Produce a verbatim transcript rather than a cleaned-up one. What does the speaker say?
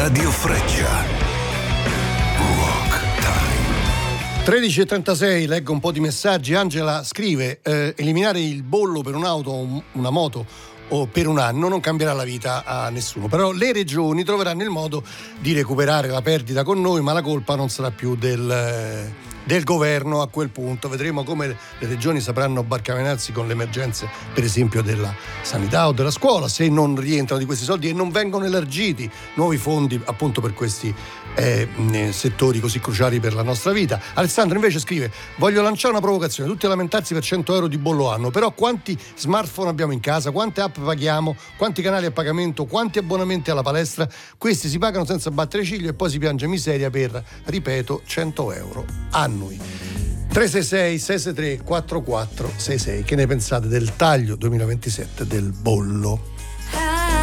Radio Freccia. Rock Time. tredici e trentasei, leggo un po' di messaggi. Angela scrive: eh, eliminare il bollo per un'auto o una moto o per un anno non cambierà la vita a nessuno, però le regioni troveranno il modo di recuperare la perdita con noi, ma la colpa non sarà più del, del governo. A quel punto vedremo come le regioni sapranno barcamenarsi con le emergenze, per esempio della sanità o della scuola, se non rientrano di questi soldi e non vengono elargiti nuovi fondi appunto per questi eh, settori così cruciali per la nostra vita. Alessandro invece scrive: voglio lanciare una provocazione, tutti a lamentarsi per cento euro di bollo anno, però quanti smartphone abbiamo in casa, quante app paghiamo, quanti canali a pagamento, quanti abbonamenti alla palestra? Questi si pagano senza battere ciglio e poi si piange miseria per, ripeto, cento euro annui. tre sei sei sei sei tre quattro quattro sei sei. Che ne pensate del taglio duemilaventisette del bollo?